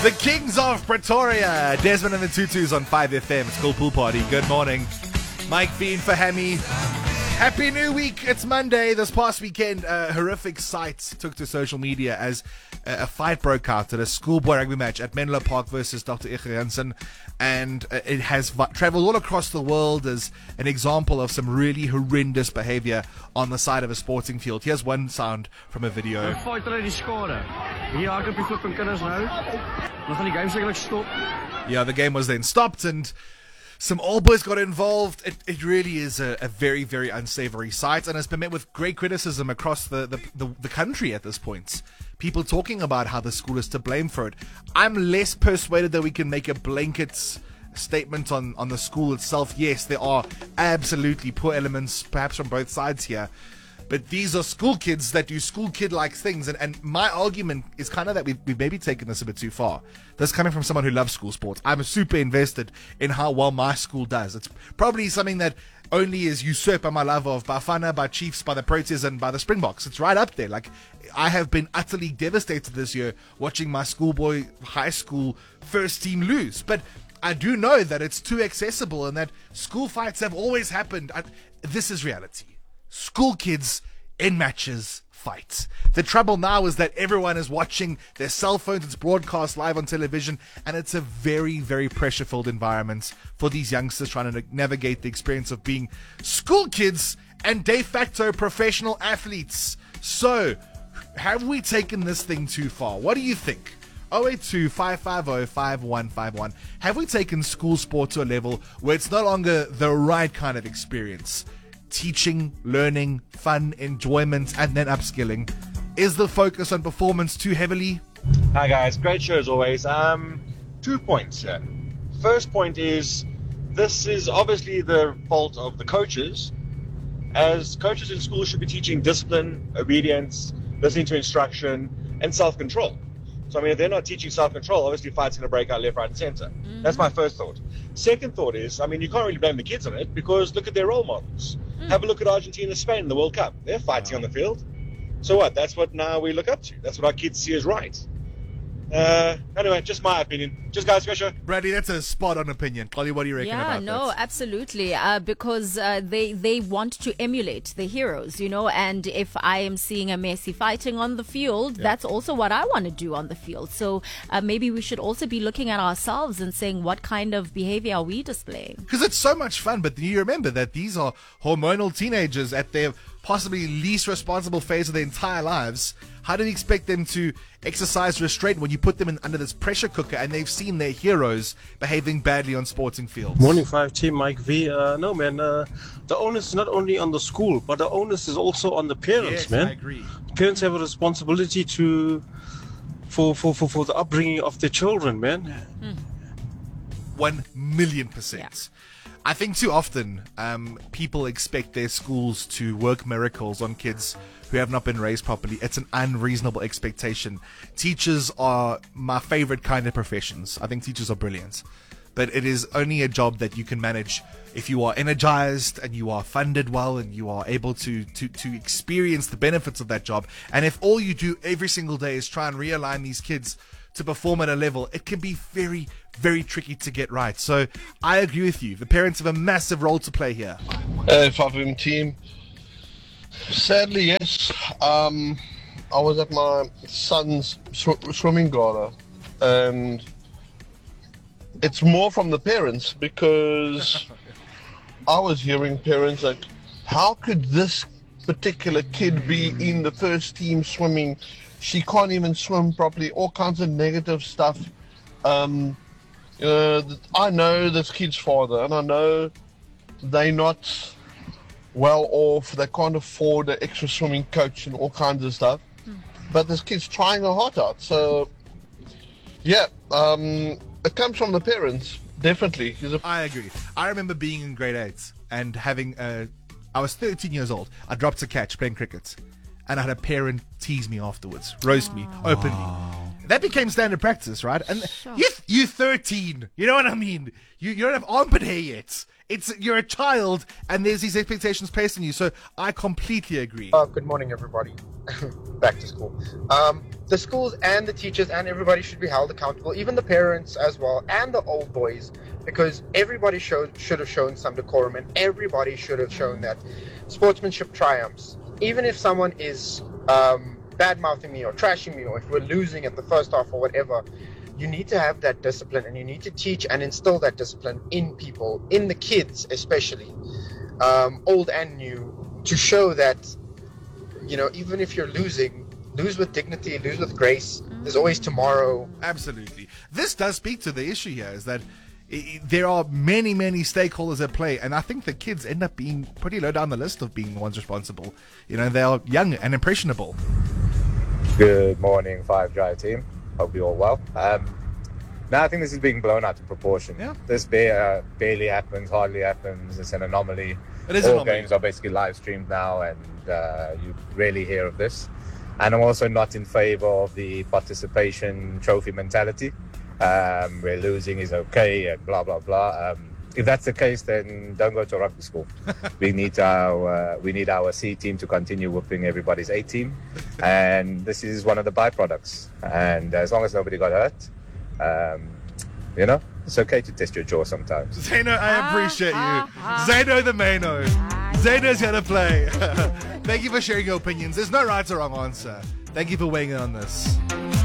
The Kings of Pretoria, Desmond and the Tutus on 5FM. It's called Pool Party. Good morning. Mike Bean for Hammy. Happy New Week. It's Monday. This past weekend, horrific sights took to social media as a fight broke out at a schoolboy rugby match at Menlo Park versus Dr. Egger Jansen. And it has traveled all across the world as an example of some really horrendous behavior on the side of a sporting field. Here's one sound from a video. Yeah, the game was then stopped and some old boys got involved. It really is a very, very unsavory sight, and it's been met with great criticism across the country at this point. People talking about how the school is to blame for it. I'm less persuaded that we can make a blanket statement on the school itself. Yes, there are absolutely poor elements, perhaps from both sides here. But these are school kids that do school kid-like things. And my argument is kind of that we've maybe taken this a bit too far. This coming from someone who loves school sports. I'm super invested in how well my school does. It's probably something that only is usurped by my love of Bafana, by Chiefs, by the Proteas, and by the Springboks. It's right up there. Like, I have been utterly devastated this year watching my schoolboy high school first team lose. But I do know that it's too accessible and that school fights have always happened. This is reality. School kids in matches fight. The trouble now is that everyone is watching their cell phones. It's broadcast live on television, and it's a very, very pressure-filled environment for these youngsters trying to navigate the experience of being school kids and de facto professional athletes. So, have we taken this thing too far? What do you think? 082-550-5151. Have we taken school sport to a level where it's no longer the right kind of experience? Teaching, learning, fun, enjoyment, and then upskilling. Is the focus on performance too heavily? Hi guys, great show as always. 2 points here. First point is, this is obviously the fault of the coaches, as coaches in school should be teaching discipline, obedience, listening to instruction, and self-control. So I mean, if they're not teaching self-control, obviously fights going to break out left, right, and center. Mm-hmm. That's my first thought. Second thought is, I mean, you can't really blame the kids on it because look at their role models. Have a look at Argentina, Spain in the World Cup. They're fighting on the field. So what? That's what now we look up to. That's what our kids see as right. Anyway, just my opinion. Just guys, go show. Bradley, that's a spot-on opinion. Chloe, what do you reckon about that? Yeah, no, absolutely. Because they want to emulate the heroes, you know. And if I am seeing a Messi fighting on the field, that's also what I want to do on the field. So maybe we should also be looking at ourselves and saying, what kind of behavior are we displaying? Because it's so much fun, but you remember that these are hormonal teenagers at their possibly least responsible phase of their entire lives. How do you expect them to exercise restraint when you put them under this pressure cooker and they've seen their heroes behaving badly on sporting fields? Morning 5 team, Mike V. No man, the onus is not only on the school, but the onus is also on the parents, yes, man. I agree. Parents have a responsibility for the upbringing of their children, man. 1,000,000%. Yeah. I think too often people expect their schools to work miracles on kids who have not been raised properly. It's an unreasonable expectation. Teachers are my favorite kind of professions. I think teachers are brilliant. But it is only a job that you can manage if you are energized and you are funded well and you are able to experience the benefits of that job. And if all you do every single day is try and realign these kids to perform at a level, it can be very, very tricky to get right. So I agree with you. The parents have a massive role to play here. 5M team. Sadly, yes. I was at my son's swimming gala, and it's more from the parents because I was hearing parents like, how could this particular kid be in the first team swimming? She can't even swim properly, all kinds of negative stuff. I know this kid's father, and I know they're not well off, they can't afford an extra swimming coach and all kinds of stuff. But this kid's trying her heart out. So, yeah, it comes from the parents, definitely. I agree. I remember being in grade 8 and having I was 13 years old. I dropped a catch playing cricket. And I had a parent tease me afterwards, roast me openly. that became standard practice, right? And Sure. you're 13. You know what I mean? You don't have armpit hair yet. You're a child, and there's these expectations placed on you. So I completely agree. Good morning, everybody. Back to school. The schools and the teachers and everybody should be held accountable, even the parents as well, and the old boys, because everybody should have shown some decorum, and everybody should have shown that sportsmanship triumphs. Even if someone is bad-mouthing me or trashing me, or if we're losing at the first half or whatever, you need to have that discipline, and you need to teach and instill that discipline in people, in the kids especially, old and new, to show that, even if you're losing, lose with dignity, lose with grace. There's always tomorrow. Absolutely. This does speak to the issue here, is that there are many, many stakeholders at play, and I think the kids end up being pretty low down the list of being the ones responsible. They are young and impressionable. Good morning, Five Drive team. Hope you're all well. Now I think this is being blown out of proportion. Yeah. This barely happens, hardly happens. It's an anomaly. It is an All anomaly. games are basically live streamed now, and you rarely hear of this. And I'm also not in favor of the participation trophy mentality. Where losing is okay and blah blah blah. If that's the case, then don't go to rugby school. we need our C team to continue whooping everybody's A team, and this is one of the byproducts. And as long as nobody got hurt, it's okay to test your jaw sometimes. Zeno, I appreciate you. Zeno the Mano. Zeno's here to play. Thank you for sharing your opinions. There's no right or wrong answer. Thank you for weighing in on this.